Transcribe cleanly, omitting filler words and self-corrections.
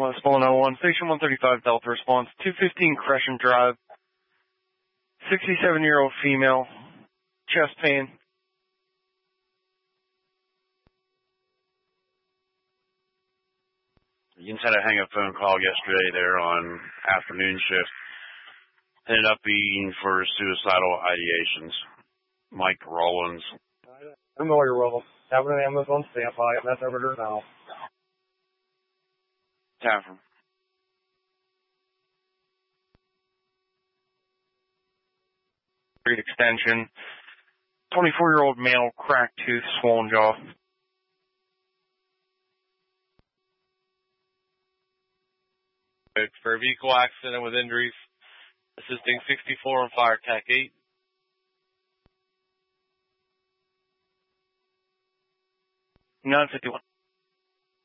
West 101, Station 135 Delta response, 215 Crescent Drive, 67-year-old female, chest pain. You had a hang-up phone call yesterday there on afternoon shift. Ended up being for suicidal ideations. Mike Rollins. I'm familiar with them. Have an ambulance on standby. That's over there now. Taffer. Great extension. 24-year-old male, cracked tooth, swollen jaw. For a vehicle accident with injuries, assisting 64 on fire TAC 8. $951.